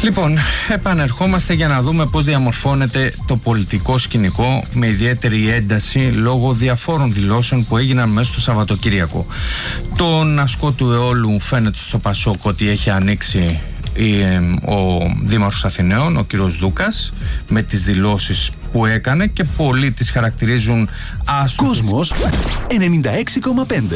Λοιπόν, επανερχόμαστε για να δούμε πώς διαμορφώνεται το πολιτικό σκηνικό με ιδιαίτερη ένταση λόγω διαφόρων δηλώσεων που έγιναν μέσα στο Σαββατοκύριακο. Τον ασκό του αιώλου φαίνεται στο Πασόκ ότι έχει ανοίξει ο Δήμαρχος Αθηναίων, ο κύριος Δούκας, με τις δηλώσεις που έκανε και πολλοί τις χαρακτηρίζουν άστοχες. Κόσμος 96,5.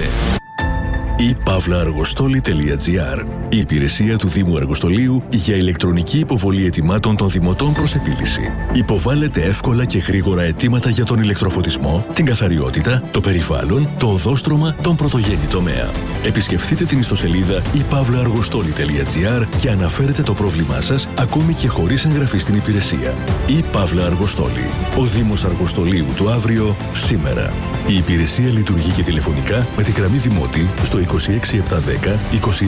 ePavlaArgostoli.gr, η υπηρεσία του Δήμου Αργοστολίου για ηλεκτρονική υποβολή αιτημάτων των δημοτών προς επίλυση. Υποβάλλετε εύκολα και γρήγορα αιτήματα για τον ηλεκτροφωτισμό, την καθαριότητα, το περιβάλλον, το οδόστρωμα, τον πρωτογενή τομέα. Επισκεφτείτε την ιστοσελίδα ePavlaArgostoli.gr και αναφέρετε το πρόβλημά σας ακόμη και χωρίς εγγραφή στην υπηρεσία. ePavlaArgostoli. Ο Δήμος Αργοστολίου του αύριο, σήμερα. Η υπηρεσία λειτουργεί και τηλεφωνικά με τη γραμμή Δημότη στο 26710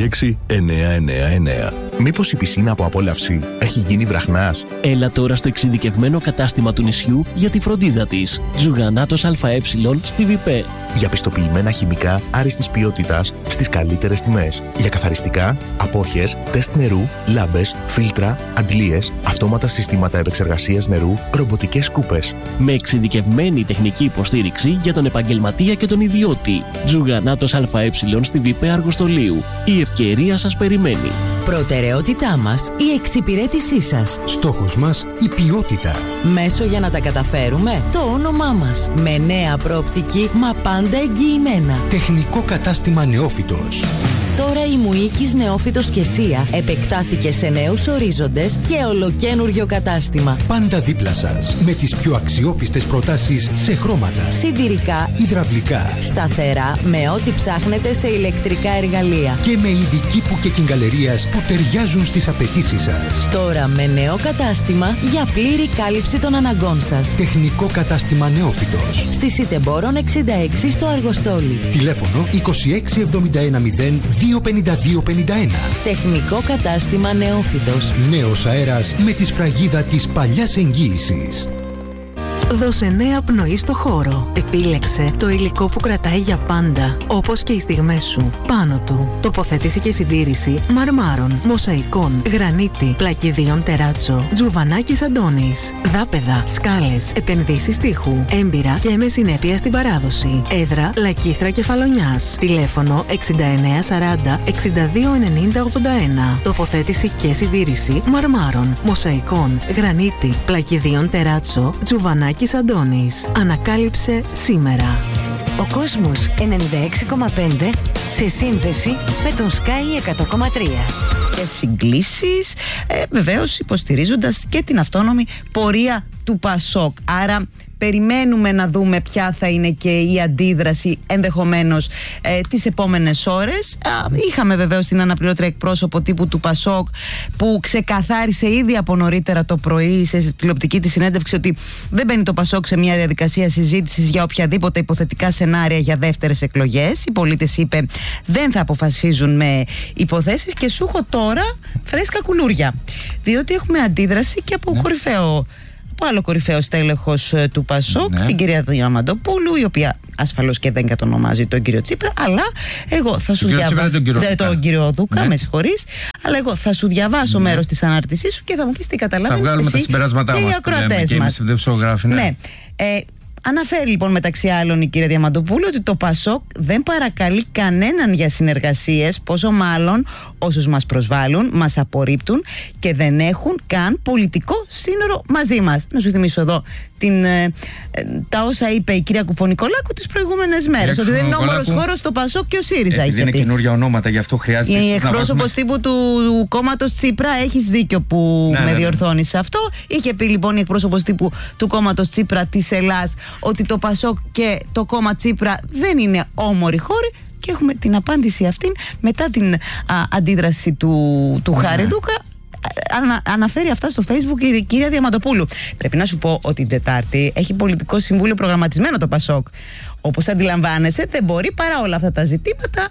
26999. Μήπως η πισίνα από απόλαυση έχει γίνει βραχνάς? Έλα τώρα στο εξειδικευμένο κατάστημα του νησιού για τη φροντίδα της. Ζουγανάτος ΑΕ στη ΒΠ. Για πιστοποιημένα χημικά άριστης ποιότητας στις καλύτερες τιμές. Για καθαριστικά, απόχες, τεστ νερού, λάμπες, φίλτρα, αντλίες, αυτόματα συστήματα επεξεργασίας νερού, ρομποτικές σκούπες. Με εξειδικευμένη τεχνική υποστήριξη για τον επαγγελματία και τον ιδιώτη. Ζουγανάτος ΑΕ στη ΒΠ Αργοστολίου. Η ευκαιρία σας περιμένει. Προτεραιότητά μας η εξυπηρέτησή σας. Στόχος μας η ποιότητα. Μέσο για να τα καταφέρουμε το όνομά μας. Με νέα προοπτική μα πάντα εγγυημένα. Τεχνικό κατάστημα Νεόφυτος. Τώρα η Μουίκης Νεόφυτος και Σία επεκτάθηκε σε νέους ορίζοντες και ολοκένουργιο κατάστημα. Πάντα δίπλα σας, με τις πιο αξιόπιστες προτάσεις σε χρώματα, συντηρικά, υδραυλικά, σταθερά, με ό,τι ψάχνετε σε ηλεκτρικά εργαλεία. Και με ειδική που και κυγκαλερίας που ταιριάζουν στις απαιτήσεις σας. Τώρα με νέο κατάστημα για πλήρη κάλυψη των αναγκών σας. Τεχνικό κατάστημα Νεόφυτος. Στη Σιτεμπόρων 66 στο Αργοστόλι. Τηλέφωνο 26710 25251. Τεχνικό κατάστημα Νεόφυτος. Νέος αέρας με τη σφραγίδα της παλιάς εγγύησης. Δώσε νέα πνοή στο χώρο. Επίλεξε το υλικό που κρατάει για πάντα, όπως και οι στιγμές σου. Πάνω του, τοποθέτηση και συντήρηση μαρμάρων, μοσαϊκών, γρανίτη, πλακιδίων τεράτσο, Τζουβανάκης Αντώνης, δάπεδα, σκάλες, επενδύσεις τείχου, έμπειρα και με συνέπεια στην παράδοση. Έδρα Λακίθρα Κεφαλονιάς. Τηλέφωνο 6940 6290 81. Τοποθέτηση και συντήρηση μαρμάρων, μοσαϊκών, γρανίτη, πλακιδίων τεράτσο, Τζουβανάκης Αντώνης. Ανακάλυψε σήμερα. Ο Κόσμος 96,5 σε σύνδεση με τον Sky 100,3. Και συγκλήσεις, βεβαίως υποστηρίζοντας και την αυτόνομη πορεία του Πασόκ. Άρα περιμένουμε να δούμε ποια θα είναι και η αντίδραση ενδεχομένως τις επόμενες ώρες. Είχαμε βεβαίως την αναπληρώτρια εκπρόσωπο τύπου του Πασόκ που ξεκαθάρισε ήδη από νωρίτερα το πρωί σε τηλεοπτική της συνέντευξη ότι δεν μπαίνει το Πασόκ σε μια διαδικασία συζήτησης για οποιαδήποτε υποθετικά σενάρια για δεύτερες εκλογές. Οι πολίτες, είπε, δεν θα αποφασίζουν με υποθέσεις και σου έχω τώρα φρέσκα κουλούρια. Διότι έχουμε αντίδραση και από άλλο κορυφαίο στέλεχος του Πασόκ, την κυρία Διαμαντοπούλου, η οποία ασφαλώς και δεν κατονομάζει τον κύριο Τσίπρα, αλλά εγώ θα σου διαβάσω. Τον κύριο Δούκα, με συγχωρείς, αλλά εγώ θα σου διαβάσω μέρος της ανάρτησής σου και θα μου πεις τι καταλάβεις. Θα βγάλουμε τα συμπεράσματά μας και εμείς οι δημοσιογράφοι. Ναι. Αναφέρει λοιπόν μεταξύ άλλων η κυρία Διαμαντοπούλου ότι το Πασόκ δεν παρακαλεί κανέναν για συνεργασίες, πόσο μάλλον όσους μας προσβάλλουν, μας απορρίπτουν και δεν έχουν καν πολιτικό σύνορο μαζί μας. Να σου θυμίσω εδώ τα όσα είπε η κυρία Κουφωνικολάκου τις προηγούμενες μέρες, ότι δεν είναι όμορος χώρος στο Πασόκ και ο ΣΥΡΙΖΑ. Επειδή είναι καινούργια ονόματα, γι' αυτό χρειάζεται. Η εκπρόσωπος τύπου του κόμματος Τσίπρα, έχεις δίκιο που με διορθώνεις σε αυτό. Είχε πει λοιπόν η εκπρόσωπος τύπου του κόμματος Τσίπρα της Ελλάς ότι το Πασόκ και το κόμμα Τσίπρα δεν είναι όμοροι χώροι. Και έχουμε την απάντηση αυτήν μετά την αντίδραση του Χάρη Δούκα. Αναφέρει αυτά στο Facebook η κυρία Διαμαντοπούλου. Πρέπει να σου πω ότι την Τετάρτη έχει πολιτικό συμβούλιο προγραμματισμένο το Πασόκ. Όπως αντιλαμβάνεσαι, δεν μπορεί παρά όλα αυτά τα ζητήματα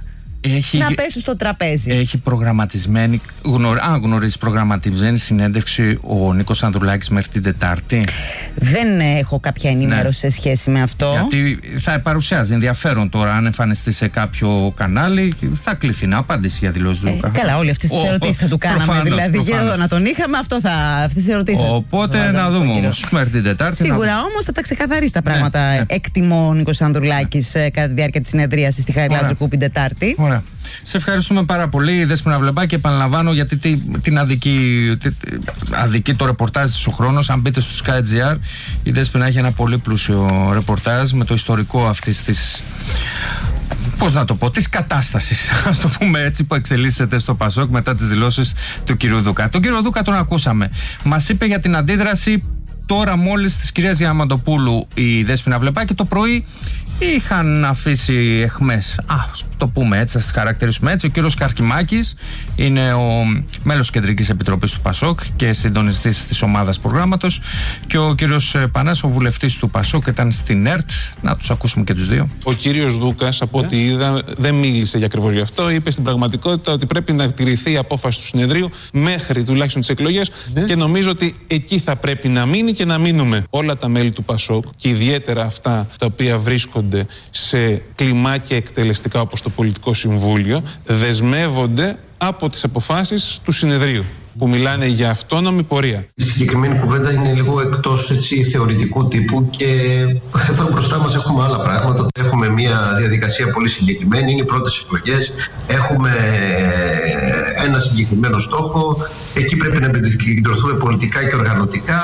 να πέσουν στο τραπέζι. Έχει προγραμματισμένη, γνωρίζει προγραμματισμένη συνέντευξη ο Νίκος Ανδρουλάκης μέχρι την Τετάρτη? Δεν έχω κάποια ενημέρωση σε σχέση με αυτό. Γιατί θα παρουσιάζει ενδιαφέρον τώρα, αν εμφανιστεί σε κάποιο κανάλι, θα κληθεί να απαντήσει για δηλώσεις του Δούκα. Καλά, όλες αυτές τις ερωτήσεις θα του κάναμε. Δηλαδή, και εδώ να τον είχαμε, αυτές τις ερωτήσεις. Οπότε να δούμε όμως μέχρι την Τετάρτη. Σίγουρα όμως θα τα ξεκαθαρίσει τα πράγματα. Εκτιμώ ο Νίκος Ανδρουλάκης κατά τη διάρκεια της συνεδρίασης στη Χαριλάου Τρικούπη Τετάρτη. Ωραία. Σε ευχαριστούμε πάρα πολύ, Δέσποινα Βλεμπάκη. Επαναλαμβάνω, γιατί την αδική το ρεπορτάζ της ο χρόνος. Αν μπείτε στο Sky.gr, η Δέσποινα έχει ένα πολύ πλούσιο ρεπορτάζ με το ιστορικό αυτής της, πώς να το πω, της κατάστασης, ας το πούμε έτσι, που εξελίσσεται στο ΠΑΣΟΚ μετά τις δηλώσεις του κυρίου Δούκα. Τον κύριο Δούκα τον ακούσαμε. Μας είπε για την αντίδραση τώρα μόλις της κυρίας Διαμαντοπούλου η Δέσποινα Βλεμπάκη. Το πρωί είχαν αφήσει εχμές, το πούμε έτσι, ας τις χαρακτηρίσουμε έτσι. Ο κύριος Καρκιμάκης είναι ο μέλος Κεντρικής Επιτροπής του ΠΑΣΟΚ και συντονιστής της ομάδας προγράμματος, και ο κύριος Πανάς, ο βουλευτής του ΠΑΣΟΚ, ήταν στην ΕΡΤ. Να τους ακούσουμε και τους δύο. Ο κύριος Δούκας, από ό,τι είδα, δεν μίλησε για ακριβώς γι' αυτό. Είπε στην πραγματικότητα ότι πρέπει να τηρηθεί η απόφαση του συνεδρίου μέχρι τουλάχιστον τις εκλογές, και νομίζω ότι εκεί θα πρέπει να μείνει και να μείνουμε. Όλα τα μέλη του ΠΑΣΟΚ, και ιδιαίτερα αυτά τα οποία βρίσκονται σε κλιμάκια εκτελεστικά όπως το Πολιτικό Συμβούλιο, δεσμεύονται από τις αποφάσεις του συνεδρίου που μιλάνε για αυτόνομη πορεία. Η συγκεκριμένη κουβέντα είναι λίγο εκτός θεωρητικού τύπου, και εδώ μπροστά μας έχουμε άλλα πράγματα. Έχουμε μια διαδικασία πολύ συγκεκριμένη, είναι οι πρώτες εκλογές, έχουμε ένα συγκεκριμένο στόχο, εκεί πρέπει να επικεντρωθούμε πολιτικά και οργανωτικά.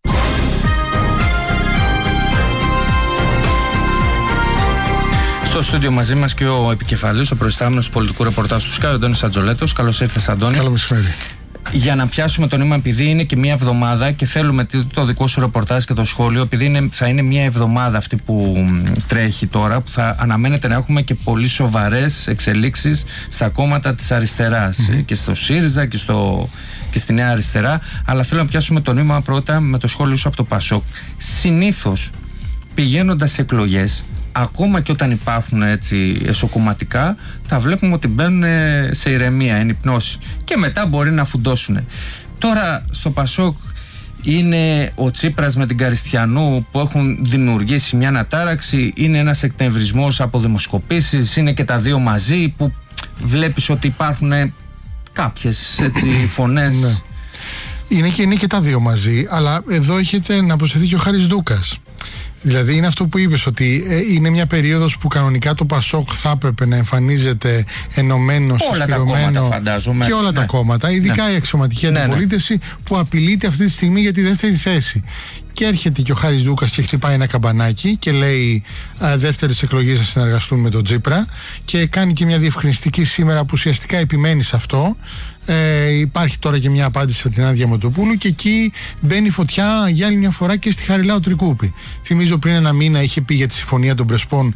Στο στούντιο μαζί μας και ο επικεφαλής, ο προϊστάμενος του πολιτικού ρεπορτάζ του Sky, ο Αντώνης Ατζολέτος. Καλώς ήρθες, Αντώνη. Καλό μεσημέρι. Για να πιάσουμε το νήμα, επειδή είναι και μία εβδομάδα και θέλουμε το δικό σου ρεπορτάζ και το σχόλιο, επειδή θα είναι μία εβδομάδα αυτή που τρέχει τώρα, που θα αναμένεται να έχουμε και πολύ σοβαρές εξελίξεις στα κόμματα της αριστεράς, και στο ΣΥΡΙΖΑ και στη Νέα Αριστερά. Αλλά θέλω να πιάσουμε το νήμα πρώτα με το σχόλιο σου από το ΠΑΣΟΚ. Συνήθως πηγαίνοντας σε εκλογές, ακόμα και όταν υπάρχουν έτσι εσωκομματικά, τα βλέπουμε ότι μπαίνουν σε ηρεμία, εν υπνώση, και μετά μπορεί να φουντώσουν. Τώρα στο ΠΑΣΟΚ είναι ο Τσίπρας με την Καριστιανού που έχουν δημιουργήσει μια ανατάραξη, είναι ένας εκτεμβρισμός από δημοσκοπήσεις, είναι και τα δύο μαζί που βλέπεις ότι υπάρχουν κάποιες έτσι φωνές. Ναι. Είναι και τα δύο μαζί, αλλά εδώ έχετε να προσθεθεί και ο Χάρης Δούκας. Δηλαδή είναι αυτό που είπες, ότι είναι μια περίοδος που κανονικά το ΠΑΣΟΚ θα έπρεπε να εμφανίζεται ενωμένο, συσπηρωμένο, φαντάζομαι, και όλα τα κόμματα, ειδικά η αξιωματική αντιπολίτευση που απειλείται αυτή τη στιγμή για τη δεύτερη θέση. Και έρχεται και ο Χάρης Δούκας και χτυπάει ένα καμπανάκι και λέει δεύτερες εκλογές θα συνεργαστούν με τον Τσίπρα, και κάνει και μια διευκρινιστική σήμερα που ουσιαστικά επιμένει σε αυτό. Υπάρχει τώρα και μια απάντηση από την Άννα Διαμαντοπούλου, και εκεί μπαίνει φωτιά για άλλη μια φορά και στη Χαριλάου Τρικούπη. Θυμίζω πριν ένα μήνα είχε πει για τη συμφωνία των Πρεσπών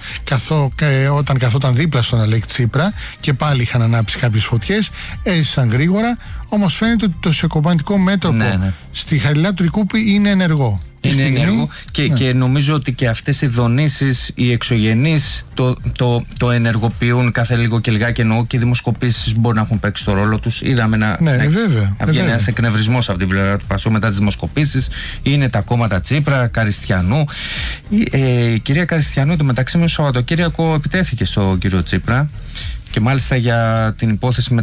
όταν καθόταν δίπλα στον Αλέξη Τσίπρα, και πάλι είχαν ανάψει κάποιες φωτιές, έζησαν γρήγορα. Όμως φαίνεται ότι το σοκομματικό μέτωπο στη Χαριλάου Τρικούπη είναι ενεργό. Είναι ενεργό και νομίζω ότι και αυτές οι δονήσεις, οι εξωγενείς το ενεργοποιούν κάθε λίγο και λιγάκι, εννοώ, και οι δημοσκοπήσεις μπορεί να έχουν παίξει το ρόλο τους. Είδαμε να βγαίνει ένας εκνευρισμός από την πλευρά του ΠΑΣΟΚ μετά τις δημοσκοπήσεις. Είναι τα κόμματα Τσίπρα, Καριστιανού. Η κυρία Καριστιανού το μεταξύ με το Σαββατοκύριακο επιτέθηκε στον κύριο Τσίπρα, και μάλιστα για την υπόθεση με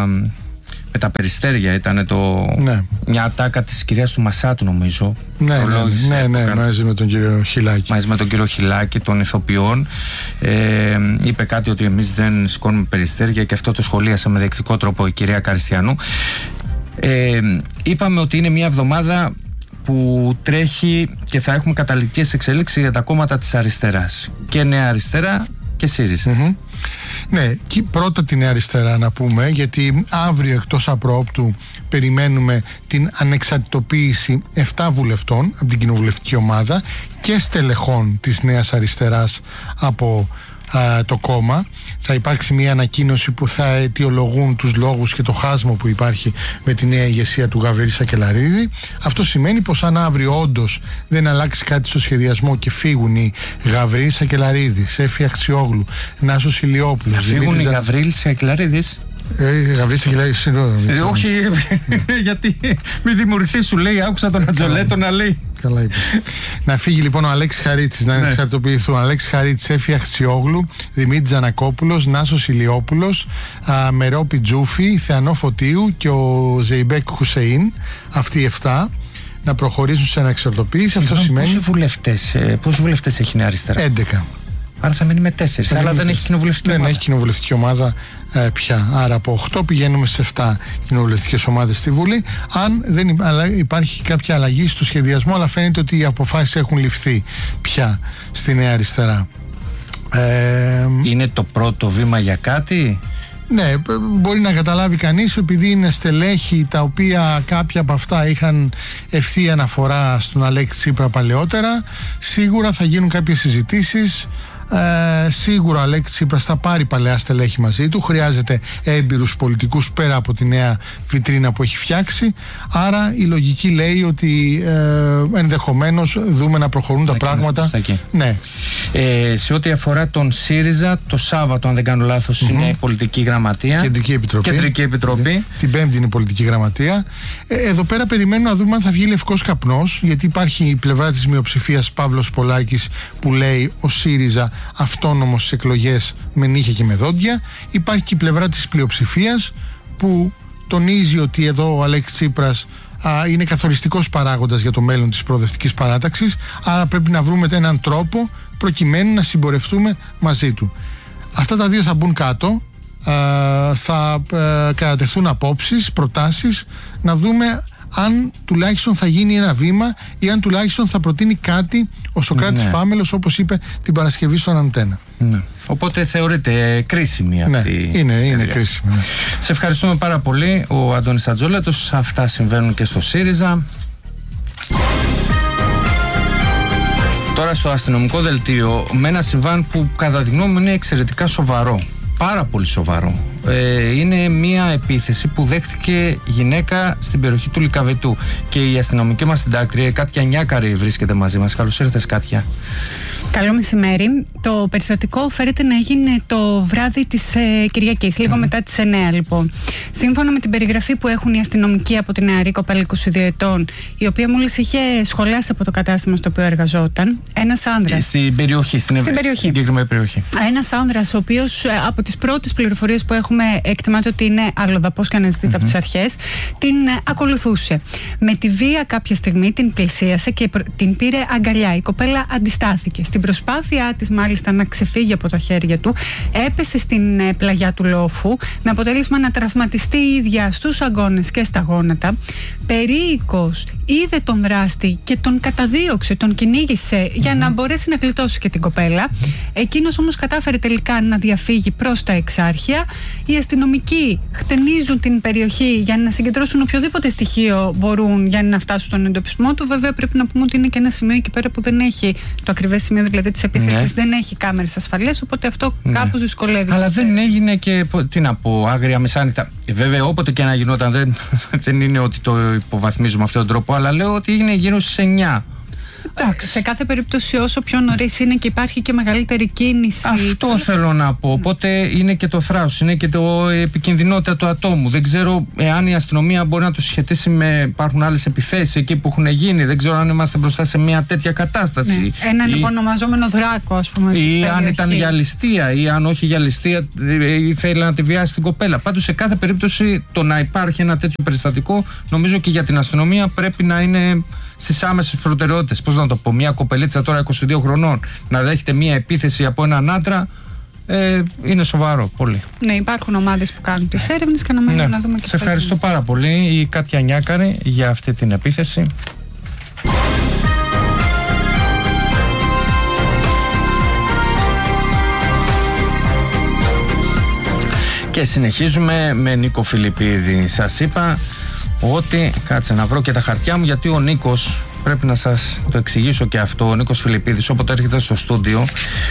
τα περιστέρια ήταν μια ατάκα της κυρίας του Μασάτου, νομίζω. Ναι, μαζί με τον κύριο Χιλάκη. Μαζί με τον κύριο Χιλάκη, των ηθοποιών. Είπε κάτι ότι εμείς δεν σηκώνουμε περιστέρια, και αυτό το σχολίασε με δεκτικό τρόπο η κυρία Καριστιανού. Είπαμε ότι είναι μια εβδομάδα που τρέχει και θα έχουμε καταληκτικές εξελίξεις για τα κόμματα της αριστεράς, και Νέα Αριστερά και ΣΥΡΙΖΑ. Ναι, και πρώτα τη Νέα Αριστερά να πούμε, γιατί αύριο εκτός απροόπτου περιμένουμε την ανεξαρτητοποίηση 7 βουλευτών από την κοινοβουλευτική ομάδα και στελεχών της Νέας Αριστεράς από το κόμμα. Θα υπάρξει μια ανακοίνωση που θα αιτιολογούν τους λόγους και το χάσμα που υπάρχει με τη νέα ηγεσία του Γαβρίλη Σακελαρίδη. Αυτό σημαίνει πως αν αύριο όντως δεν αλλάξει κάτι στο σχεδιασμό και φύγουν οι Γαβρίλη Σακελαρίδης, Έφη Αξιόγλου, Νάσος Ηλιόπουλος. Να φύγουν οι Γαβρίλη Σακελαρίδης. Γαβρίλη Σακελαρίδης, όχι, γιατί μην δημιουργηθεί, σου λέει, άκουσα τον Ατζολέτο να λέει. Καλά είπε. Να φύγει λοιπόν ο Αλέξης Χαρίτσης, να εξαρτοποιηθούν. Αλέξης Χαρίτσης, Έφη Αξιόγλου, Δημήτρης Τζανακόπουλος, Νάσος Ηλιόπουλος, Μερόπη Τζούφη, Θεανό Φωτίου και ο Ζεϊμπέκ Χουσεϊν. Αυτοί οι 7 να προχωρήσουν σε αναξαρτοποίηση. Αυτό σημαίνει. Πόσους βουλευτές έχει η Νέα Αριστερά? 11. Άρα θα μείνει με 4. Αλλά δεν έχει κοινοβουλευτική ομάδα. Δεν έχει κοινοβουλευτική ομάδα πια. Άρα από 8 πηγαίνουμε σε 7 κοινοβουλευτικές ομάδες στη Βουλή. Αν δεν υπάρχει κάποια αλλαγή στο σχεδιασμό, αλλά φαίνεται ότι οι αποφάσεις έχουν ληφθεί πια στη Νέα Αριστερά. Είναι το πρώτο βήμα για κάτι? Ναι, μπορεί να καταλάβει κανείς, επειδή είναι στελέχη τα οποία κάποια από αυτά είχαν ευθεία αναφορά στον Αλέξη Τσίπρα παλαιότερα. Σίγουρα θα γίνουν κάποιες συζητήσεις. Σίγουρα ο Αλέξης Τσίπρας θα πάρει παλαιά στελέχη μαζί του. Χρειάζεται έμπειρους πολιτικούς πέρα από τη νέα βιτρίνα που έχει φτιάξει. Άρα η λογική λέει ότι ενδεχομένως δούμε να προχωρούν τα πράγματα. Ναι. Σε ό,τι αφορά τον ΣΥΡΙΖΑ, το Σάββατο, αν δεν κάνω λάθος, είναι η πολιτική γραμματεία. Κεντρική Επιτροπή. Την Πέμπτη είναι η πολιτική γραμματεία. Εδώ πέρα περιμένουμε να δούμε αν θα βγει λευκός καπνός, γιατί υπάρχει η πλευρά της μειοψηφίας Παύλος Πολάκης που λέει ο ΣΥΡΙΖΑ αυτόνομος στις εκλογές με νύχια και με δόντια. Υπάρχει και η πλευρά της πλειοψηφίας που τονίζει ότι εδώ ο Αλέξης Τσίπρας είναι καθοριστικός παράγοντας για το μέλλον της προοδευτικής παράταξης, άρα πρέπει να βρούμε έναν τρόπο προκειμένου να συμπορευτούμε μαζί του. Αυτά τα δύο θα μπουν κάτω, θα κατατεθούν απόψεις, προτάσεις, να δούμε αν τουλάχιστον θα γίνει ένα βήμα ή αν τουλάχιστον θα προτείνει κάτι ο Σωκράτης Φάμελος, όπως είπε την Παρασκευή στον Αντένα. Ναι. Οπότε θεωρείται κρίσιμη αυτή η είναι κρίσιμη. Ναι. Σε ευχαριστούμε πάρα πολύ, ο Αντώνης Ατζόλετος. Αυτά συμβαίνουν και στο ΣΥΡΙΖΑ. Τώρα στο αστυνομικό δελτίο, με ένα συμβάν που κατά τη γνώμη μου είναι εξαιρετικά σοβαρό. Πάρα πολύ σοβαρό. Είναι μια επίθεση που δέχτηκε γυναίκα στην περιοχή του Λυκαβετού. Και η αστυνομική μας συντάκτρια, η Κάτια Νιάκαρη, βρίσκεται μαζί μας. Καλώς ήρθες, Κάτια. Καλό μεσημέρι. Το περιστατικό φέρεται να έγινε το βράδυ της Κυριακής, λίγο μετά τις 9 λοιπόν. Σύμφωνα με την περιγραφή που έχουν οι αστυνομικοί από την νεαρή κοπέλα 22 ετών, η οποία μόλις είχε σχολάσει από το κατάστημα στο οποίο εργαζόταν, ένας άνδρας. Στην περιοχή, στην συγκεκριμένη περιοχή. Ένας άνδρας, ο οποίος από τις πρώτες πληροφορίες που έχουμε εκτιμάται ότι είναι αλλοδαπός και αναζητείται από τις αρχές, την ακολουθούσε. Με τη βία κάποια στιγμή την πλησίασε και την πήρε αγκαλιά. Η κοπέλα αντιστάθηκε. Στην προσπάθειά της μάλιστα να ξεφύγει από τα χέρια του, έπεσε στην πλαγιά του λόφου, με αποτέλεσμα να τραυματιστεί η ίδια στους αγκώνες και στα γόνατα. Περίοικος είδε τον δράστη και τον καταδίωξε, τον κυνήγησε για να μπορέσει να γλιτώσει και την κοπέλα. Εκείνος όμως κατάφερε τελικά να διαφύγει προς τα εξάρχεια. Οι αστυνομικοί χτενίζουν την περιοχή για να συγκεντρώσουν οποιοδήποτε στοιχείο μπορούν για να φτάσουν στον εντοπισμό του. Βέβαια πρέπει να πούμε ότι είναι και ένα σημείο εκεί πέρα που δεν έχει το ακριβές σημείο, δηλαδή της επίθεσης, δεν έχει κάμερες ασφαλείας, οπότε αυτό κάπως δυσκολεύει. Αλλά δεν έγινε και, τι να πω, άγρια μεσάνυχτα. Βέβαια, όποτε και να γινόταν, δεν είναι ότι το υποβαθμίζουμε αυτόν τον τρόπο, αλλά λέω ότι έγινε γύρω στις 9. Εντάξει. Σε κάθε περίπτωση, όσο πιο νωρίς είναι και υπάρχει και μεγαλύτερη κίνηση. Αυτό θέλω να πω. Οπότε είναι και το θράσος, είναι και το επικινδυνότητα του ατόμου. Δεν ξέρω εάν η αστυνομία μπορεί να το συσχετίσει με. Υπάρχουν άλλες επιθέσεις εκεί που έχουν γίνει. Δεν ξέρω αν είμαστε μπροστά σε μια τέτοια κατάσταση. Ναι. Έναν ονομαζόμενο δράκο, ας πούμε. Ή αν ήταν για ληστεία, ή αν όχι για ληστεία, ήθελε να τη βιάσει την κοπέλα. Πάντως, σε κάθε περίπτωση, το να υπάρχει ένα τέτοιο περιστατικό, νομίζω και για την αστυνομία πρέπει να είναι στις άμεσες προτεραιότητες. Πώς να το πω, μια κοπελίτσα τώρα 22 χρονών να δέχεται μια επίθεση από έναν άντρα, είναι σοβαρό πολύ. Ναι, υπάρχουν ομάδες που κάνουν τις έρευνες και να δούμε και. Σε ευχαριστώ πάρα πολύ, η Κάτια Νιάκαρη, για αυτή την επίθεση. Και συνεχίζουμε με Νίκο Φιλιππίδη. Σας είπα ότι, κάτσε να βρω και τα χαρτιά μου, γιατί ο Νίκος πρέπει να σας το εξηγήσω και αυτό. Ο Νίκος Φιλιππίδης, όποτε έρχεται στο στούντιο,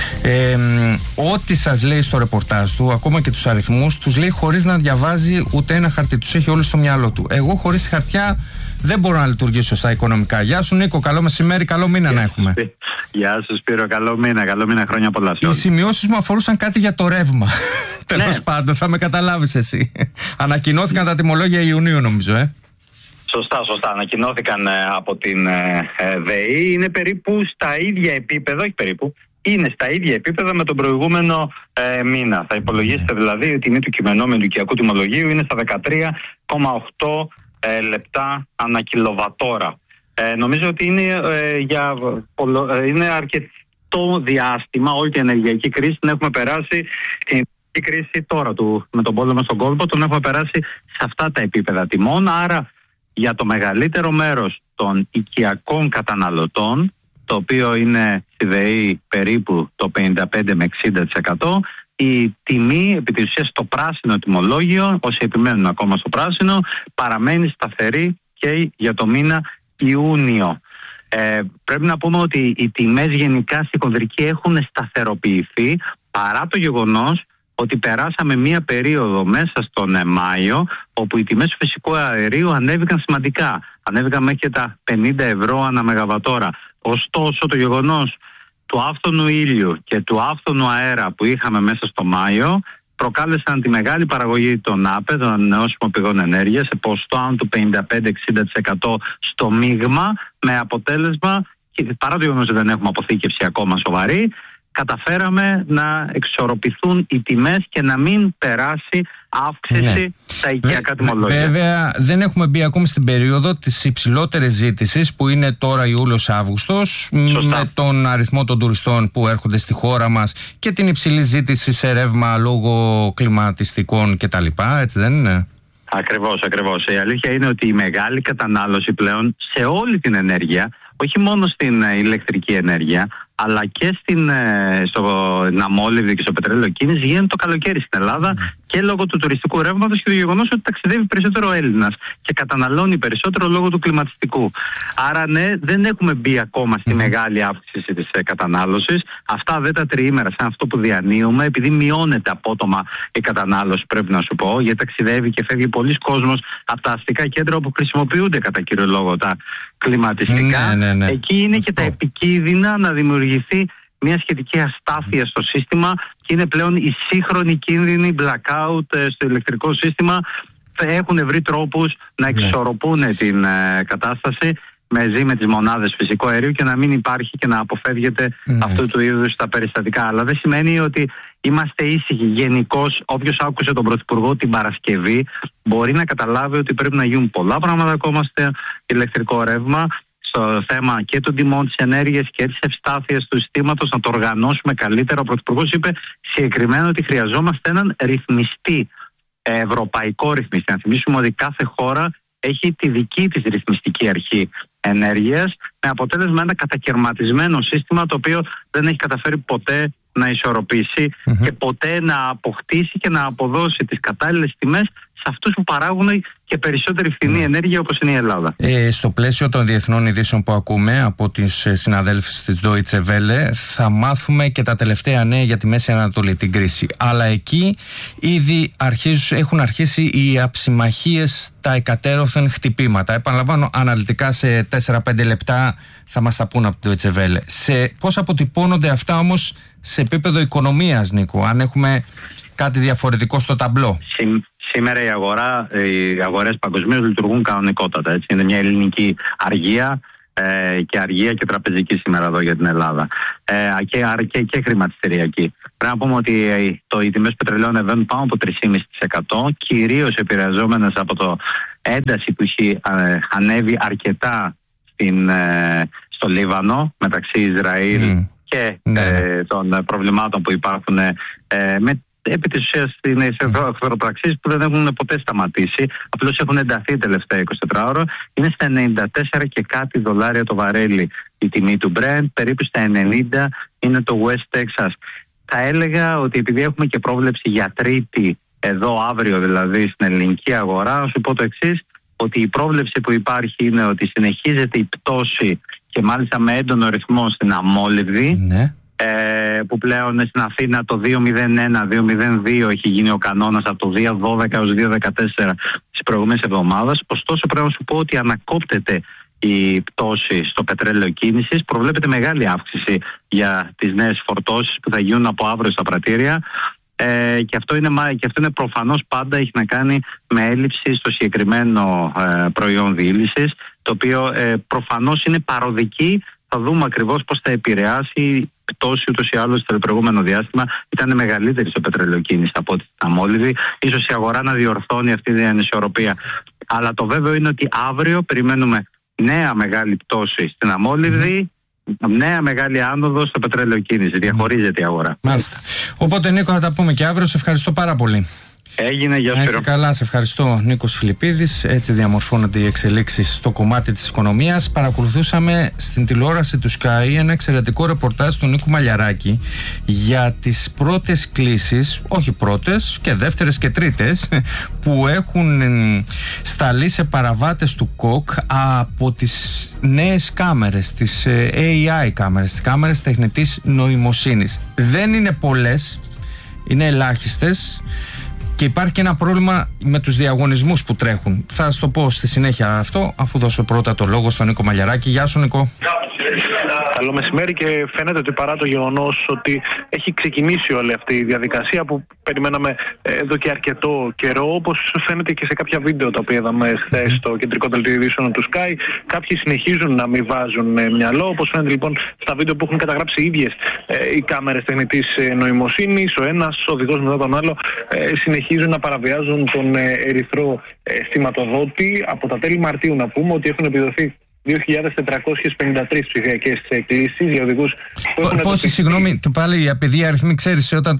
ό,τι σας λέει στο ρεπορτάζ του, ακόμα και τους αριθμούς, τους λέει χωρίς να διαβάζει ούτε ένα χαρτί. Τους έχει όλους στο μυαλό του. Εγώ χωρίς χαρτιά δεν μπορώ να λειτουργήσω σωστά οικονομικά. Γεια σου Νίκο, καλό μεσημέρι, καλό μήνα να έχουμε. Γεια σου Σπύρο, καλό μήνα, χρόνια πολλά. Οι σημειώσεις μου αφορούσαν κάτι για το ρεύμα. Τέλος πάντων, θα με καταλάβεις εσύ. Ανακοινώθηκαν τα τιμολόγια Ιουνίου, νομίζω, Σωστά. Ανακοινώθηκαν από την ΔΕΗ. Είναι περίπου στα ίδια επίπεδα, όχι περίπου, είναι στα ίδια επίπεδα με τον προηγούμενο μήνα. Θα υπολογίσετε δηλαδή ότι η τιμή του κειμενόμενου οικιακού τιμολογίου είναι στα 13,8 λεπτά ανά κιλοβατόρα. Νομίζω ότι είναι αρκετό διάστημα όλη την ενεργειακή κρίση. Την έχουμε περάσει την κρίση τώρα με τον πόλεμο στον κόλπο, τον έχουμε περάσει σε αυτά τα επίπεδα τιμών. Άρα για το μεγαλύτερο μέρος των οικιακών καταναλωτών, το οποίο είναι στη ΔΕΗ περίπου το 55 με 60%, η τιμή επί της ουσίας στο πράσινο τιμολόγιο, όσοι επιμένουν ακόμα στο πράσινο, παραμένει σταθερή και για το μήνα Ιούνιο. Πρέπει να πούμε ότι οι τιμές γενικά στη χονδρική έχουν σταθεροποιηθεί, παρά το γεγονός ότι περάσαμε μία περίοδο μέσα στον Μάιο όπου οι τιμές του φυσικού αερίου ανέβηκαν σημαντικά. Ανέβηκαν μέχρι και τα 50 ευρώ ανά μεγαβατόρα. Ωστόσο το γεγονός του άφθονου ήλιου και του άφθονου αέρα που είχαμε μέσα στο Μάιο προκάλεσαν τη μεγάλη παραγωγή των ΑΠΕ, των ανανεώσιμων πηγών ενέργειας, σε ποσοστό άνω του 55-60% στο μείγμα, με αποτέλεσμα, και παρά το γεγονός ότι δεν έχουμε αποθήκευση ακόμα σοβαρή, καταφέραμε να εξορροπηθούν οι τιμές και να μην περάσει αύξηση στα οικιακά τιμολόγια. Βέβαια δεν έχουμε μπει ακόμη στην περίοδο της υψηλότερης ζήτησης που είναι τώρα Ιούλιος-Αύγουστος, με τον αριθμό των τουριστών που έρχονται στη χώρα μας και την υψηλή ζήτηση σε ρεύμα λόγω κλιματιστικών κτλ. Έτσι δεν είναι? Ακριβώς. Η αλήθεια είναι ότι η μεγάλη κατανάλωση πλέον σε όλη την ενέργεια, όχι μόνο στην ηλεκτρική ενέργεια, αλλά και στην αμόλυβδη και στο πετρέλαιο κίνηση, γίνεται το καλοκαίρι στην Ελλάδα και λόγω του τουριστικού ρεύματος και του γεγονός ότι ταξιδεύει περισσότερο ο Έλληνας και καταναλώνει περισσότερο λόγω του κλιματιστικού. Άρα ναι, δεν έχουμε μπει ακόμα στη μεγάλη αύξηση της κατανάλωσης. Αυτά δεν τα τριήμερα σαν αυτό που διανύουμε, επειδή μειώνεται απότομα η κατανάλωση, πρέπει να σου πω, γιατί ταξιδεύει και φεύγει πολλοί κόσμος από τα αστικά κέντρα όπου χρησιμοποιούνται κατά κύριο λόγο τα κλιματιστικά. Ναι. Εκεί είναι και τα επικίνδυνα να δημιουργηθεί μια σχετική αστάθεια στο σύστημα και είναι πλέον οι σύγχρονοι κίνδυνοι blackout στο ηλεκτρικό σύστημα. Έχουν βρει τρόπους να εξορροπούν την κατάσταση μαζί με τις μονάδες φυσικού αερίου και να μην υπάρχει και να αποφεύγεται αυτού του είδους τα περιστατικά. Αλλά δεν σημαίνει ότι είμαστε ήσυχοι. Γενικώς, όποιος άκουσε τον Πρωθυπουργό την Παρασκευή μπορεί να καταλάβει ότι πρέπει να γίνουν πολλά πράγματα ακόμα στο ηλεκτρικό ρεύμα, στο θέμα και των τιμών της ενέργειας και της ευστάθειας του συστήματος, να το οργανώσουμε καλύτερα. Ο Πρωθυπουργός είπε συγκεκριμένα ότι χρειαζόμαστε έναν ρυθμιστή, ευρωπαϊκό ρυθμιστή. Να θυμίσουμε ότι κάθε χώρα έχει τη δική της ρυθμιστική αρχή ενέργειας, με αποτέλεσμα ένα κατακαιρματισμένο σύστημα το οποίο δεν έχει καταφέρει ποτέ να ισορροπήσει και ποτέ να αποκτήσει και να αποδώσει τις κατάλληλες τιμές σε αυτούς που παράγουν και περισσότερη φθηνή ενέργεια όπως είναι η Ελλάδα. Στο πλαίσιο των διεθνών ειδήσεων που ακούμε από τις συναδέλφους της Deutsche Welle θα μάθουμε και τα τελευταία νέα για τη Μέση Ανατολή, την κρίση. Αλλά εκεί ήδη έχουν αρχίσει οι αψημαχίες, τα εκατέρωθεν χτυπήματα. Επαναλαμβάνω, αναλυτικά σε 4-5 λεπτά θα μας τα πούν από την Deutsche Welle. Πώς αποτυπώνονται αυτά όμως σε επίπεδο οικονομίας, Νίκο, αν έχουμε κάτι διαφορετικό στο ταμπλό? Σήμερα οι αγορές παγκοσμίως λειτουργούν κανονικότατα. Έτσι. Είναι μια ελληνική αργία και αργία και τραπεζική σήμερα εδώ για την Ελλάδα. Και χρηματιστηριακή. Πρέπει να πούμε ότι οι τιμές πετρελαίου ανεβαίνουν πάνω από 3,5%, κυρίως επηρεαζόμενες από το ένταση που έχει ανέβει αρκετά στο Λίβανο μεταξύ Ισραήλ και των προβλημάτων που υπάρχουν επί της ουσίας είναι εχθροπραξίες που δεν έχουν ποτέ σταματήσει, απλώς έχουν ενταθεί τελευταία 24 ώρα. Είναι στα 94 και κάτι δολάρια το βαρέλι η τιμή του Brent, περίπου στα 90 είναι το West Texas. Θα έλεγα ότι επειδή έχουμε και πρόβλεψη για Τρίτη εδώ αύριο δηλαδή στην ελληνική αγορά, να σου πω το εξής, ότι η πρόβλεψη που υπάρχει είναι ότι συνεχίζεται η πτώση και μάλιστα με έντονο ρυθμό στην Αμόλυβδη, που πλέον στην Αθήνα το 2.01-2.02 έχει γίνει ο κανόνας από το 2.12 έως 2.14 τις προηγούμενες εβδομάδες. Ωστόσο πρέπει να σου πω ότι ανακόπτεται η πτώση στο πετρέλαιο κίνησης. Προβλέπεται μεγάλη αύξηση για τις νέες φορτώσεις που θα γίνουν από αύριο στα πρατήρια. Και αυτό είναι προφανώς πάντα έχει να κάνει με έλλειψη στο συγκεκριμένο προϊόν διήλυσης, το οποίο προφανώς είναι παροδική. Θα δούμε ακριβώς πώς θα επηρεάσει η πτώση ούτως ή άλλως στο προηγούμενο διάστημα. Ήταν μεγαλύτερη στο πετρελαιοκίνηση από ό,τι στην Αμόλυβδη. Ίσως η αγορά να διορθώνει αυτή την ανισορροπία. Αλλά το βέβαιο είναι ότι αύριο περιμένουμε νέα μεγάλη πτώση στην Αμόλυβδη, νέα μεγάλη άνοδο στο πετρελαιοκίνηση. Διαχωρίζεται η αγορά. Μάλιστα. Οπότε, Νίκο, θα τα πούμε και αύριο. Σε ευχαριστώ πάρα πολύ. Έγινε, γεια σου. Έχει καλά, σε ευχαριστώ. Νίκος Φιλιππίδης. Έτσι διαμορφώνονται οι εξελίξεις στο κομμάτι της οικονομίας. Παρακολουθούσαμε στην τηλεόραση του Sky ένα εξαιρετικό ρεπορτάζ του Νίκου Μαλιαράκη για τις πρώτες κλήσεις, όχι πρώτες και δεύτερες και τρίτες, που έχουν σταλεί σε παραβάτες του ΚΟΚ από τις νέες κάμερες, τις AI κάμερες, τις κάμερες τεχνητής νοημοσύνης. Δεν είναι πολλές, είναι ελάχιστες. Και υπάρχει και ένα πρόβλημα με τους διαγωνισμούς που τρέχουν. Θα σας το πω στη συνέχεια αυτό, αφού δώσω πρώτα το λόγο στον Νίκο Μαλιαράκη. Γεια σου, Νίκο. Καλό μεσημέρι, και φαίνεται ότι παρά το γεγονός ότι έχει ξεκινήσει όλη αυτή η διαδικασία που περιμέναμε εδώ και αρκετό καιρό, όπως φαίνεται και σε κάποια βίντεο τα οποία είδαμε χθες στο κεντρικό δελτίο ειδήσεων του Sky, κάποιοι συνεχίζουν να μην βάζουν μυαλό, όπως φαίνεται λοιπόν στα βίντεο που έχουν καταγράψει οι ίδιες οι κάμερες τεχνητής νοημοσύνης. Ο ένας οδηγός μετά τον άλλο συνεχίζουν να παραβιάζουν τον ερυθρό σηματοδότη. Από τα τέλη Μαρτίου να πούμε ότι έχουν επιδοθεί 2.453 ψηφιακές κλήσεις για οδηγούς που έχουν... Πόσοι, συγγνώμη, πάλι επειδή αριθμοί ξέρεις, όταν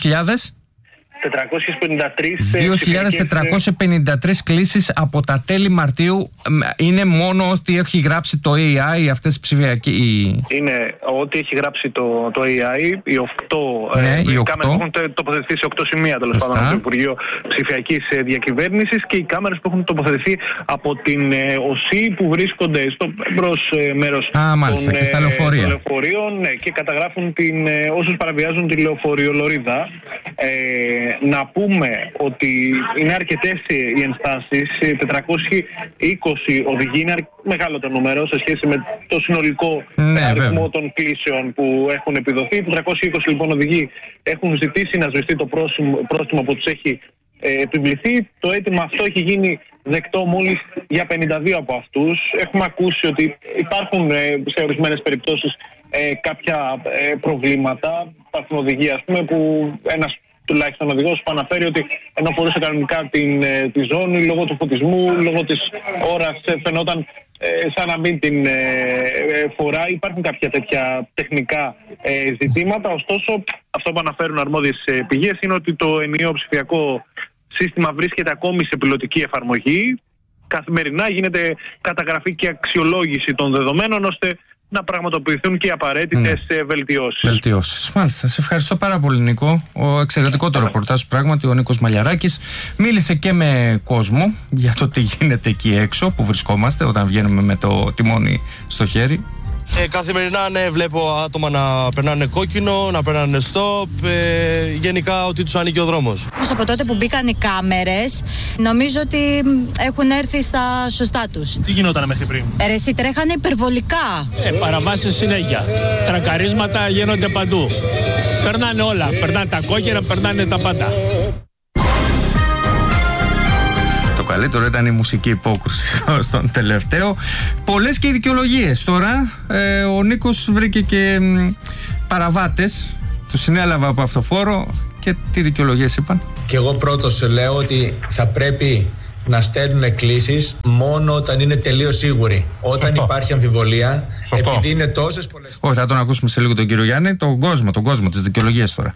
2.453 κλήσεις από τα τέλη Μαρτίου. Είναι μόνο ότι έχει γράψει το AI αυτές τις ψηφιακές? Είναι ότι έχει γράψει το AI, οι 8 κάμερες που έχουν τοποθετηθεί σε 8 σημεία τέλος πάντων στο Υπουργείο Ψηφιακής Διακυβέρνησης, και οι κάμερες που έχουν τοποθετηθεί από την ΟΣΥ που βρίσκονται στο μπρος μέρος των λεωφορείων, και καταγράφουν όσους παραβιάζουν τη λεωφορειολωρίδα. Να πούμε ότι είναι αρκετές οι ενστάσεις, 420 οδηγοί, είναι μεγάλο το νούμερο σε σχέση με το συνολικό αριθμό των κλήσεων που έχουν επιδοθεί. 420 λοιπόν οδηγοί έχουν ζητήσει να σβηστεί το πρόστιμο που τους έχει επιβληθεί. Το αίτημα αυτό έχει γίνει δεκτό μόλις για 52 από αυτούς. Έχουμε ακούσει ότι υπάρχουν σε ορισμένες περιπτώσεις κάποια προβλήματα. Υπάρχουν οδηγοί, ας πούμε, που ένας τουλάχιστον οδηγός που αναφέρει ότι ενώ φορούσε κανονικά τη ζώνη, λόγω του φωτισμού, λόγω της ώρας, φαινόταν σαν να μην την φοράει. Υπάρχουν κάποια τέτοια τεχνικά ζητήματα. Ωστόσο, αυτό που αναφέρουν αρμόδιες πηγές είναι ότι το ενιαίο ψηφιακό σύστημα βρίσκεται ακόμη σε πιλωτική εφαρμογή. Καθημερινά γίνεται καταγραφή και αξιολόγηση των δεδομένων, ώστε να πραγματοποιηθούν και οι απαραίτητες βελτιώσεις. Μάλιστα. Σε ευχαριστώ πάρα πολύ, Νίκο. Εξαιρετικό το ρεπορτάζ, πράγματι. Ο Νίκος Μαλιαράκης μίλησε και με κόσμο για το τι γίνεται εκεί έξω που βρισκόμαστε όταν βγαίνουμε με το τιμόνι στο χέρι. Καθημερινά βλέπω άτομα να περνάνε κόκκινο, να περνάνε στοπ, γενικά ότι τους ανήκει ο δρόμος. Από τότε που μπήκαν οι κάμερες, νομίζω ότι έχουν έρθει στα σωστά τους. Τι γινόταν μέχρι πριν? Εσύ τρέχανε υπερβολικά. Παραβάσεις συνέχεια. Τρακαρίσματα γίνονται παντού. Περνάνε όλα. Περνάνε τα κόκκινα, περνάνε τα πάντα. Καλύτερο ήταν η μουσική υπόκρουση στον τελευταίο. Πολλές και οι δικαιολογίες. Τώρα ο Νίκος βρήκε και παραβάτες. Του συνέλαβε από αυτοφόρο και τι δικαιολογίες είπαν. Και εγώ πρώτος λέω ότι θα πρέπει να στέλνουν κλήσεις μόνο όταν είναι τελείως σίγουροι. Όταν υπάρχει αμφιβολία, επειδή είναι τόσες πολλές... Όχι, θα τον ακούσουμε σε λίγο τον κύριο Γιάννη. Τον κόσμο, τις δικαιολογίες τώρα.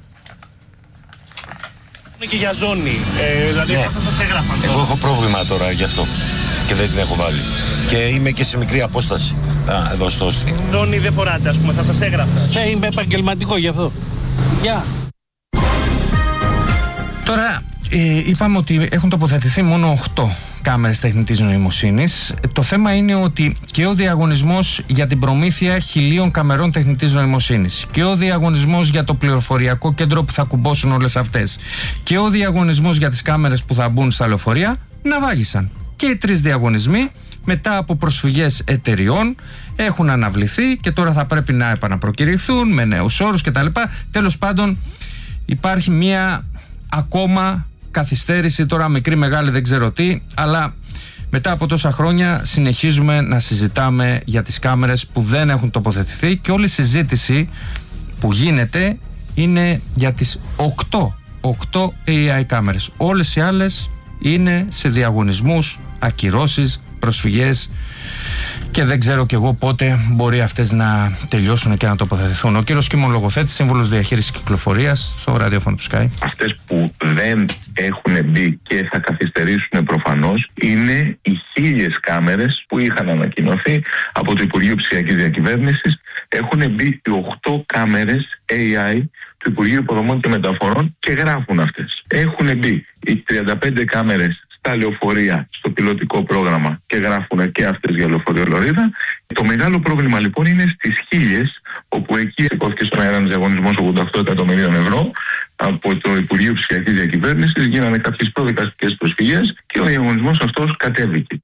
Και για ζώνη, δηλαδή σας έγραφαν τώρα. Εγώ έχω πρόβλημα τώρα γι' αυτό και δεν την έχω βάλει. Και είμαι και σε μικρή απόσταση. Εδώ στο Όστι. Ζώνη δεν φοράτε, ας πούμε, θα σας έγραφα. Είμαι επαγγελματικό γι' αυτό. Γεια. Τώρα είπαμε ότι έχουν τοποθετηθεί μόνο 8 κάμερες τεχνητής νοημοσύνης. Το θέμα είναι ότι και ο διαγωνισμός για την προμήθεια 1.000 καμερών τεχνητής νοημοσύνης και ο διαγωνισμός για το πληροφοριακό κέντρο που θα κουμπώσουν όλες αυτές και ο διαγωνισμός για τις κάμερες που θα μπουν στα λεωφορεία ναυάγησαν. Και οι 3 διαγωνισμοί μετά από προσφυγές εταιριών έχουν αναβληθεί και τώρα θα πρέπει να επαναπροκηρυχθούν με νέους όρους κτλ. Τέλος πάντων υπάρχει μία ακόμα καθυστέρηση, τώρα μικρή μεγάλη δεν ξέρω τι, αλλά μετά από τόσα χρόνια συνεχίζουμε να συζητάμε για τις κάμερες που δεν έχουν τοποθετηθεί και όλη η συζήτηση που γίνεται είναι για τις 8 AI κάμερες. Όλες οι άλλες είναι σε διαγωνισμούς, ακυρώσεις, προσφυγές και δεν ξέρω κι εγώ πότε μπορεί αυτές να τελειώσουν και να τοποθετηθούν. Ο κύριος Κίμων Λογοθέτης, σύμβουλος διαχείρισης κυκλοφορίας στο ραδιόφωνο του Sky. Αυτές που δεν έχουν μπει και θα καθυστερήσουν προφανώς είναι οι 1.000 κάμερες που είχαν ανακοινωθεί από το Υπουργείο Ψηφιακής Διακυβέρνησης. Έχουν μπει οι 8 κάμερες AI του Υπουργείου Υποδομών και Μεταφορών και γράφουν αυτές. Έχουν μπει οι 35 κάμερες στα λεωφορεία, στο πιλωτικό πρόγραμμα και γράφουν και αυτές για λεωφορείο Λωρίδα. Το μεγάλο πρόβλημα λοιπόν είναι στις 1.000, όπου εκεί υπόθηκε στον αέρα ένας διαγωνισμός 88 εκατομμυρίων ευρώ από το Υπουργείο Ψηφιακής Διακυβέρνησης, γίνανε κάποιες προδικαστικές προσφυγές και ο διαγωνισμός αυτός κατέβηκε.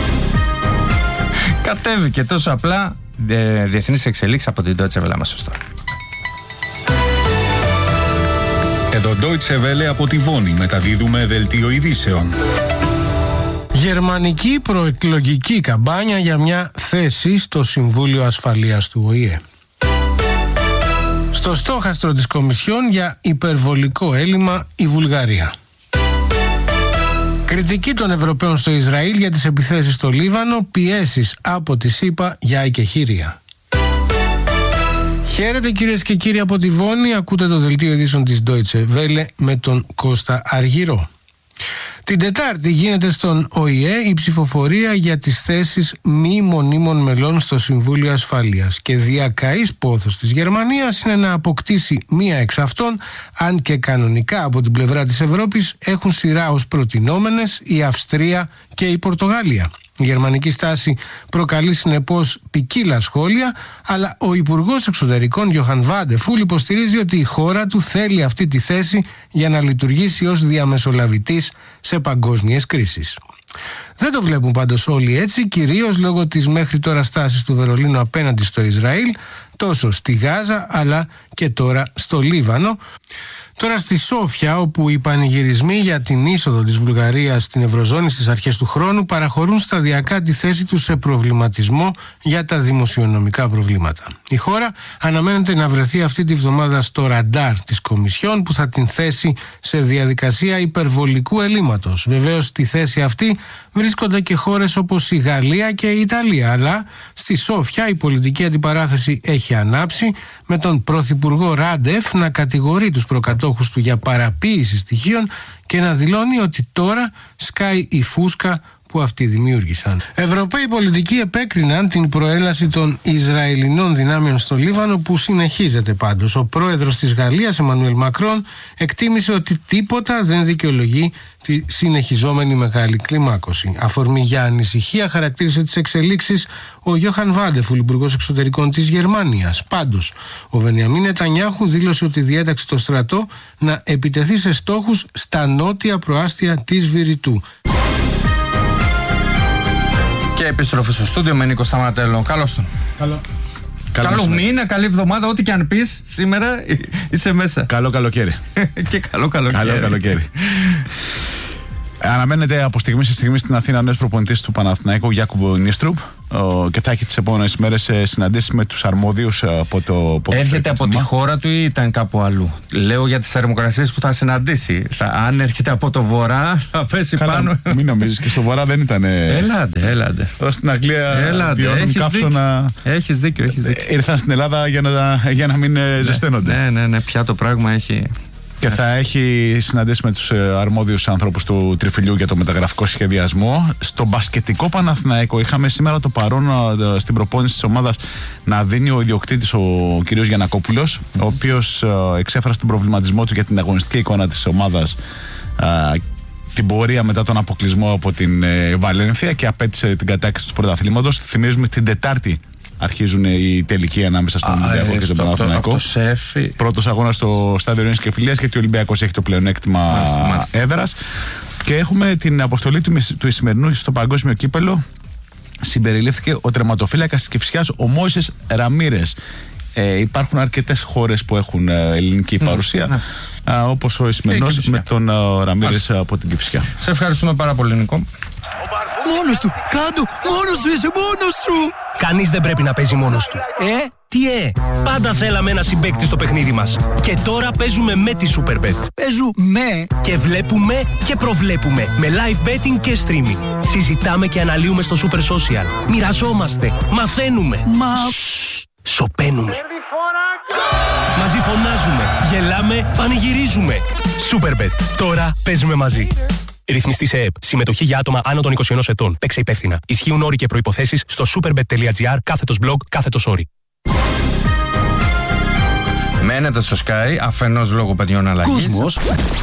Κατέβηκε τόσο απλά. Διεθνείς εξελίξεις από την Deutsche Welle μας σωστό. Εδώ Deutsche Welle από τη Βόνη μεταδίδουμε δελτίο ειδήσεων. Γερμανική προεκλογική καμπάνια για μια θέση στο Συμβούλιο Ασφαλείας του ΟΗΕ. Στο στόχαστρο της Κομισιόν για υπερβολικό έλλειμμα η Βουλγαρία. Κριτική των Ευρωπαίων στο Ισραήλ για τις επιθέσεις στο Λίβανο, πιέσεις από τη ΣΥΠΑ για εκεχηρία. Χαίρετε κυρίες και κύριοι από τη Βόνη, ακούτε το δελτίο ειδήσεων της Deutsche Welle με τον Κώστα Αργυρό. Την Τετάρτη γίνεται στον ΟΗΕ η ψηφοφορία για τις θέσεις μη μονίμων μελών στο Συμβούλιο Ασφαλείας και διακαής πόθος της Γερμανίας είναι να αποκτήσει μία εξ αυτών, αν και κανονικά από την πλευρά της Ευρώπης έχουν σειρά ως προτινόμενες η Αυστρία και η Πορτογαλία. Η γερμανική στάση προκαλεί συνεπώς ποικίλα σχόλια, αλλά ο Υπουργός Εξωτερικών Γιοχαν Βάντεφουλ υποστηρίζει ότι η χώρα του θέλει αυτή τη θέση για να λειτουργήσει ως διαμεσολαβητής σε παγκόσμιες κρίσεις. Δεν το βλέπουν πάντως όλοι έτσι, κυρίως λόγω της μέχρι τώρα στάσης του Βερολίνου απέναντι στο Ισραήλ, τόσο στη Γάζα αλλά και τώρα στο Λίβανο. Τώρα στη Σόφια, όπου οι πανηγυρισμοί για την είσοδο της Βουλγαρίας στην Ευρωζώνη στις αρχές του χρόνου παραχωρούν σταδιακά τη θέση τους σε προβληματισμό για τα δημοσιονομικά προβλήματα. Η χώρα αναμένεται να βρεθεί αυτή τη βδομάδα στο ραντάρ της Κομισιόν που θα την θέσει σε διαδικασία υπερβολικού ελλείμματος. Βεβαίως στη θέση αυτή βρίσκονται και χώρες όπως η Γαλλία και η Ιταλία, αλλά στη Σόφια η πολιτική αντιπαράθεση έχει ανάψει με τον Πρωθυπουργό Ράντεφ να κατηγορεί τους προκατόχους του για παραποίηση στοιχείων και να δηλώνει ότι τώρα σκάει η φούσκα που αυτοί δημιούργησαν. Ευρωπαίοι πολιτικοί επέκριναν την προέλαση των Ισραηλινών δυνάμεων στο Λίβανο που συνεχίζεται πάντως. Ο πρόεδρος της Γαλλίας, Εμμανουέλ Μακρόν, εκτίμησε ότι τίποτα δεν δικαιολογεί τη συνεχιζόμενη μεγάλη κλιμάκωση. Αφορμή για ανησυχία χαρακτήρισε τις εξελίξεις ο Γιοχαν Βάντεφουλ, υπουργός εξωτερικών της Γερμανίας. Πάντως, ο Βενιαμίν Νετανιάχου δήλωσε ότι διέταξε το στρατό να επιτεθεί σε στόχους στα νότια προάστια της Βηρητού. Και επιστροφή στο στούντιο με Νίκο Σταματέλο. Καλώς τον. Καλό μήνα, καλή εβδομάδα. Ό,τι και αν πεις σήμερα είσαι μέσα. Καλό καλοκαίρι. Και καλό καλοκαίρι. Καλό καλοκαίρι. Αναμένεται από στιγμή σε στιγμή στην Αθήνα νέος προπονητής του Παναθηναϊκού, Γιάκουμπ Νίστρουπ, και θα έχει τις επόμενες μέρες συναντήσεις με τους αρμόδιους από το. Έρχεται από τη χώρα του ή ήταν κάπου αλλού? Λέω για τις θερμοκρασίες που θα συναντήσει. Αν έρχεται από το βορρά, θα πέσει πάνω. Μην νομίζεις, και στο βορρά δεν ήταν. Έλατε. Εδώ στην Αγγλία βιώνουν καύσωνα. Έχεις δίκιο. Ήρθαν στην Ελλάδα για να μην ζεσταίνονται. Ναι, πια το πράγμα έχει. Και θα έχει συναντήσει με τους αρμόδιους ανθρώπους του Τριφυλιού για το μεταγραφικό σχεδιασμό. Στο μπασκετικό Παναθηναϊκό είχαμε σήμερα το παρόν στην προπόνηση της ομάδας να δίνει ο ιδιοκτήτης, ο κ. Γιαννακόπουλος, ο οποίος εξέφρασε τον προβληματισμό του για την αγωνιστική εικόνα της ομάδας την πορεία μετά τον αποκλεισμό από την Βαλένθια και απέτησε την κατάκτηση του πρωταθλήματος. Θυμίζουμε την Τετάρτη αρχίζουν οι τελικοί ανάμεσα στον Ολυμπιακό και τον Παναθηναϊκό. Πρώτος αγώνας στο Στάδιο Ειρήνης και Φιλίας, γιατί ο Ολυμπιακός έχει το πλεονέκτημα έδρας. Και έχουμε την αποστολή του Ισημερινού στο Παγκόσμιο Κύπελλο. Συμπεριλήφθηκε ο τερματοφύλακας της Κηφισιάς, ο Μόησες Ραμίρες. Υπάρχουν αρκετές χώρες που έχουν ελληνική παρουσία, όπως ο Ισημερινός με τον Ραμίρες από την Κηφισιά. Σε ευχαριστούμε πάρα πολύ, Νικό. Μόνος του! Κάτω! Μόνος σου είσαι! Μόνος σου! Κανείς δεν πρέπει να παίζει μόνος του. Τι πάντα θέλαμε ένα συμπαίκτη στο παιχνίδι μας. Και τώρα παίζουμε με τη Superbet. Παίζουμε και βλέπουμε και προβλέπουμε. Με live betting και streaming. Συζητάμε και αναλύουμε στο Super Social. Μοιραζόμαστε. Μαθαίνουμε. Σοπαίνουμε. Μαζί φωνάζουμε. Γελάμε. Πανηγυρίζουμε. Superbet. Τώρα παίζουμε μαζί. Ρυθμιστή σε ΕΕΠ. Συμμετοχή για άτομα άνω των 21 ετών. Παίξε υπεύθυνα. Ισχύουν όροι και προϋποθέσεις στο superbet.gr/blog/όροι. Μένετε στο Sky, αφενός λόγω παιδιών αλλαγής. Κόσμος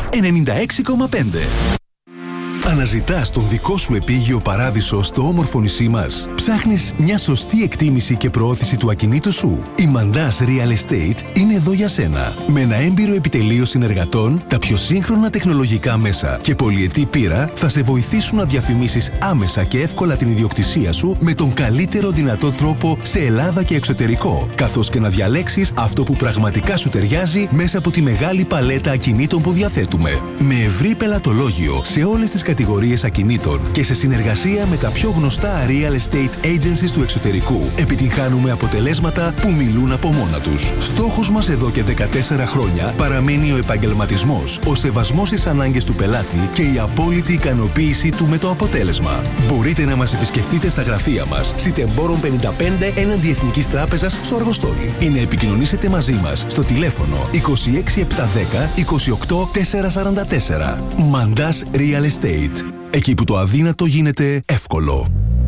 96,5. Αναζητάς τον δικό σου επίγειο παράδεισο στο όμορφο νησί μας. Ψάχνεις μια σωστή εκτίμηση και προώθηση του ακινήτου σου. Η Mandas Real Estate είναι εδώ για σένα. Με ένα έμπειρο επιτελείο συνεργατών, τα πιο σύγχρονα τεχνολογικά μέσα και πολυετή πείρα θα σε βοηθήσουν να διαφημίσεις άμεσα και εύκολα την ιδιοκτησία σου με τον καλύτερο δυνατό τρόπο σε Ελλάδα και εξωτερικό, καθώς και να διαλέξεις αυτό που πραγματικά σου ταιριάζει μέσα από τη μεγάλη παλέτα ακινήτων που διαθέτουμε. Με ευρύ πελατολόγιο σε όλες τις κατηγορίες ακινήτων και σε συνεργασία με τα πιο γνωστά real estate agencies του εξωτερικού, επιτυγχάνουμε αποτελέσματα που μιλούν από μόνα τους. Στόχος μας εδώ και 14 χρόνια παραμένει ο επαγγελματισμός, ο σεβασμός στις ανάγκες του πελάτη και η απόλυτη ικανοποίησή του με το αποτέλεσμα. Μπορείτε να μας επισκεφτείτε στα γραφεία μας, Σιτεμπόρων 55 έναντι Εθνικής Τράπεζας στο Αργοστόλι, ή να επικοινωνήσετε μαζί μας στο τηλέφωνο 26710 28 444. Mandas Real Estate. Εκεί που το αδύνατο γίνεται εύκολο.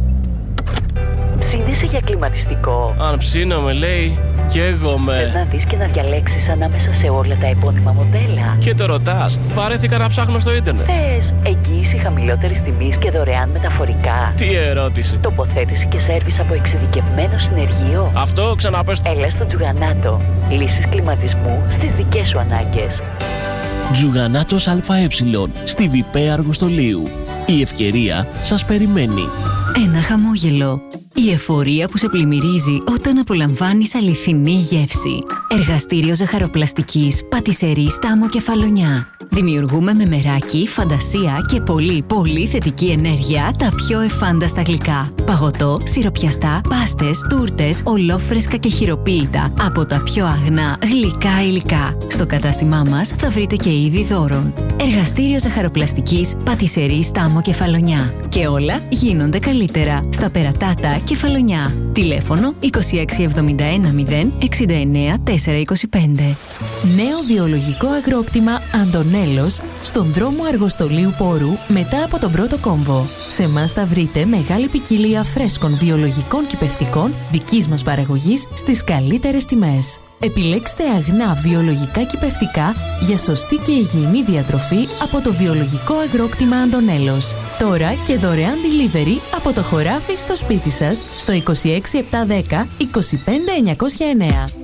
Ψήνεσαι για κλιματιστικό? Αν ψήνομαι, λέει, καίγομαι. Θες να δεις και να διαλέξεις ανάμεσα σε όλα τα επώνυμα μοντέλα? Και το ρωτάς. Βαρέθηκα να ψάχνω στο ίντερνετ. Θες εγγύηση χαμηλότερης τιμής και δωρεάν μεταφορικά? Τι ερώτηση. Τοποθέτηση και σέρβις από εξειδικευμένο συνεργείο? Αυτό ξαναπες. Έλα στο Τζουγανάτο. Λύσεις κλιματισμού στις δικές σου ανάγκες. Τζουγανάτος ΑΕ, στη ΒΠ Αργοστολίου. Η ευκαιρία σας περιμένει. Ένα χαμόγελο. Η εφορία που σε πλημμυρίζει όταν απολαμβάνεις αληθινή γεύση. Εργαστήριο ζαχαροπλαστικής, πατισερή Στάμο Κεφαλονιά. Δημιουργούμε με μεράκι, φαντασία και πολύ θετική ενέργεια τα πιο εφάνταστα γλυκά. Παγωτό, σιροπιαστά, πάστες, τούρτες, ολόφρεσκα και χειροποίητα από τα πιο αγνά γλυκά υλικά. Στο κατάστημά μας θα βρείτε και είδη δώρων. Εργαστήριο ζαχαροπλαστικής, πατισερή Στάμο Κεφαλονιά. Και όλα γίνονται καλύτερα στα Περατάτα Κεφαλονιά. Τηλέφωνο 2671 0 69 425. Νέο βιολογικό αγρόκτημα Αντωνέλος στον δρόμο Αργοστολίου Πόρου μετά από τον πρώτο κόμβο. Σε εμάς θα βρείτε μεγάλη ποικιλία φρέσκων βιολογικών κυπευτικών δικής μας παραγωγής στις καλύτερες τιμές. Επιλέξτε αγνά βιολογικά κυπευτικά για σωστή και υγιεινή διατροφή από το βιολογικό αγρόκτημα Αντωνέλος. Τώρα και δωρεάν delivery από το χωράφι στο σπίτι σας στο 26710 25909.